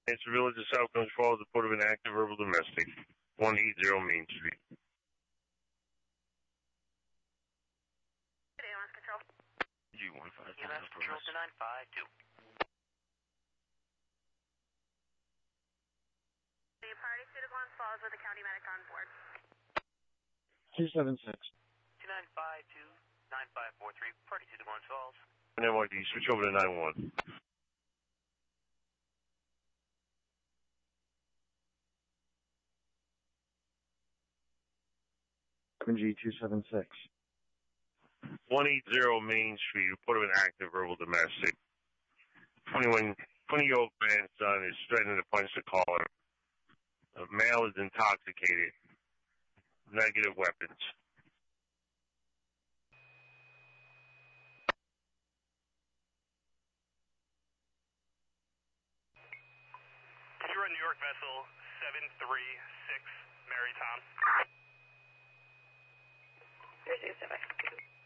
It's the Village of South Coast Falls, report of an active verbal domestic. 180 Main Street. AMS Control. G15. AMS Control to 952. The party to the Glens Falls with the county medic on board. 276. 2952, 9543, party to the Glens Falls. NYD, switch over to 91. G276. 180 Main Street, report of an active verbal domestic. 20-year-old grandson is threatening to punch the caller. The male is intoxicated. Negative weapons. Can you run New York vessel 736 Mary Tom? 367.